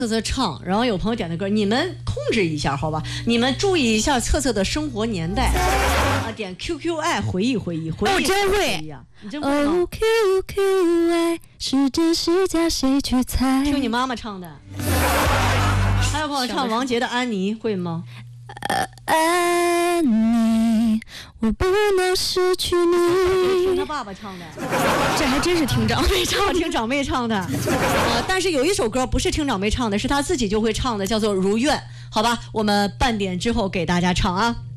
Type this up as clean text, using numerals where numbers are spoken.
策策唱，然后有朋友点的歌，你们控制一下好吧？你们注意一下策策的生活年代啊，点 QQ 爱回忆回忆回忆。 我真会呀，你真会吗？ 哦 QQ 爱是真是假，谁去猜？ 听你妈妈唱的。还有朋友唱王杰的《安妮》，会吗？ 安妮，我不能失去你。 听他爸爸唱的， 这还真是听长辈唱， 听长辈唱的。但是有一首歌不是听长辈唱的，是他自己就会唱的，叫做《如愿》。好吧，我们半点之后给大家唱啊。